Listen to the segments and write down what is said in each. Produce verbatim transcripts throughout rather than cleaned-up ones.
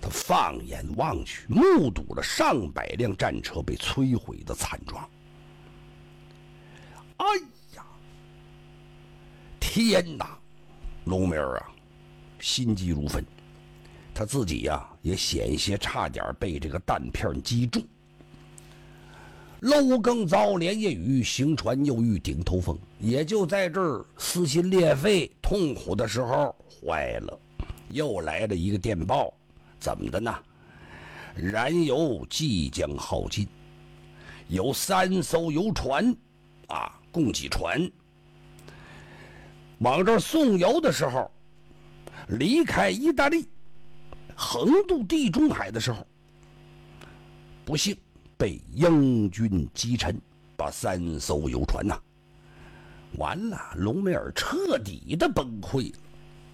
他放眼望去，目睹了上百辆战车被摧毁的惨状。哎呀，天哪！隆美尔啊，心急如焚，他自己呀、啊、也险些差点被这个弹片击中。漏更遭连夜雨，行船又遇顶头风。也就在这儿撕心裂肺、痛苦的时候，坏了，又来了一个电报。怎么的呢？燃油即将耗尽，有三艘游船啊，供给船往这儿送油的时候，离开意大利横渡地中海的时候，不幸被英军击沉，把三艘游船呐、啊，完了，隆美尔彻底的崩溃了。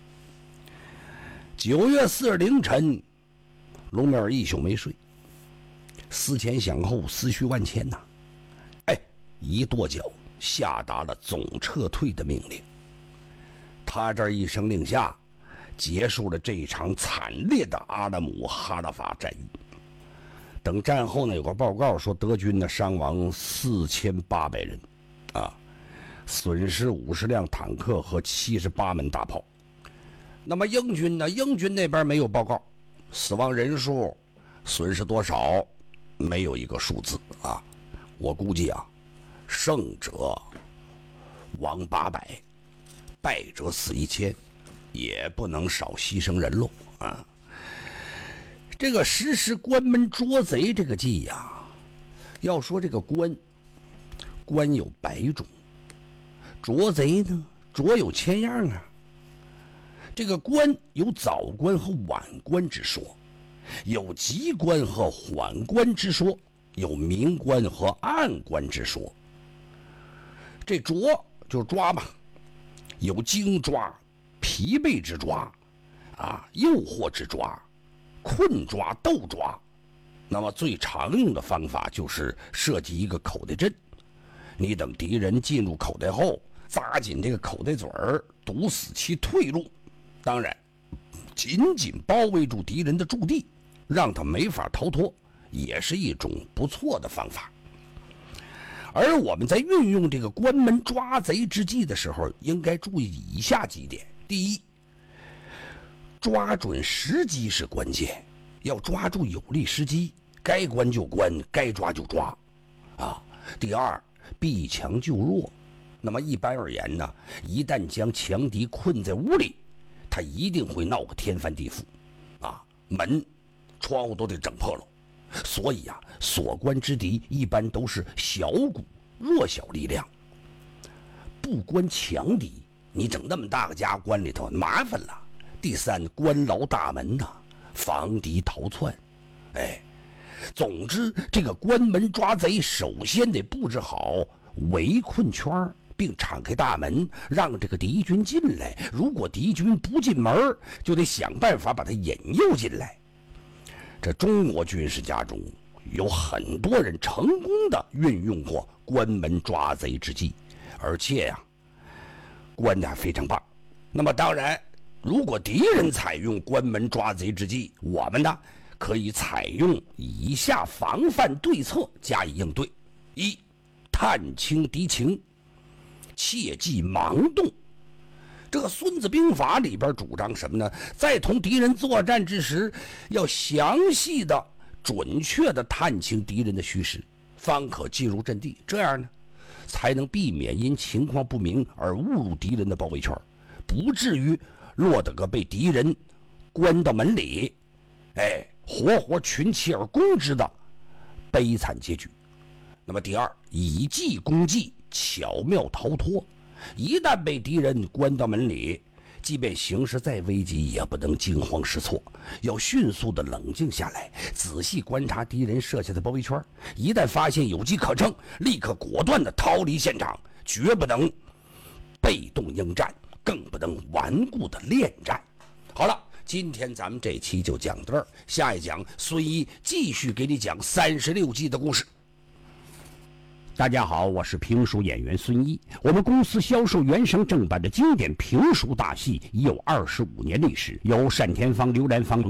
九月四日凌晨，隆美尔一宿没睡，思前想后，思绪万千呐、啊。哎，一跺脚下达了总撤退的命令。他这一声令下，结束了这场惨烈的阿拉姆哈拉法战役。等战后呢，有个报告说德军呢伤亡四千八百人，啊，损失五十辆坦克和七十八门大炮。那么英军呢？英军那边没有报告，死亡人数、损失多少，没有一个数字啊。我估计啊，胜者亡八百，败者死一千，也不能少牺牲人喽啊。这个实施关门捉贼这个计呀，要说这个关，关有百种，捉贼呢，捉有千样啊。这个关有早关和晚关之说，有急关和缓关之说，有明关和暗关之说。这捉就是抓吧，有惊抓、疲惫之抓啊，诱惑之抓、困抓、斗抓。那么最常用的方法就是设计一个口袋阵，你等敌人进入口袋后，扎紧这个口袋嘴儿，堵死其退路。当然，紧紧包围住敌人的驻地，让他没法逃脱，也是一种不错的方法。而我们在运用这个关门抓贼之计的时候，应该注意以下几点：第一，抓准时机是关键，要抓住有利时机，该关就关，该抓就抓啊。第二，避强就弱。那么一般而言呢，一旦将强敌困在屋里，他一定会闹个天翻地覆啊，门窗户都得整破了。所以啊，锁关之敌一般都是小股弱小力量，不关强敌，你整那么大个家关里头麻烦了。第三，关牢大门呐、啊，防敌逃窜。哎，总之这个关门抓贼，首先得布置好围困圈，并敞开大门，让这个敌军进来。如果敌军不进门，就得想办法把他引诱进来。这中国军事家中有很多人成功的运用过关门抓贼之计，而且呀、啊，关的还非常棒。那么当然，如果敌人采用关门抓贼之计，我们呢可以采用以下防范对策加以应对：一、探清敌情，切忌盲动。这个《孙子兵法》里边主张什么呢？在同敌人作战之时，要详细的、准确的探清敌人的虚实，方可进入阵地。这样呢，才能避免因情况不明而误入敌人的包围圈，不至于落得个被敌人关到门里，哎，活活群起而攻之的悲惨结局。那么第二，以计攻计，巧妙逃脱。一旦被敌人关到门里，即便形势再危急，也不能惊慌失措，要迅速的冷静下来，仔细观察敌人设下的包围圈。一旦发现有机可乘，立刻果断的逃离现场，绝不能被动应战，更不能顽固的恋战。好了，今天咱们这期就讲到这儿，下一讲孙一继续给你讲三十六计的故事。 大家好，我是评书演员孙一。我们公司销售原声正版的经典评书大戏已有二十五年历史，由单田芳、刘兰芳